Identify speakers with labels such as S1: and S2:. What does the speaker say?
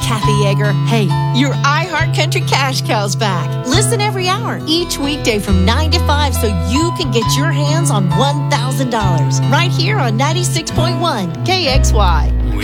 S1: Kathy Yeager. Hey, your iHeart Country Cash Cow's back. Listen every hour, each weekday from 9 to 5 so you can get your hands on $1,000. Right here on 96.1 KXY.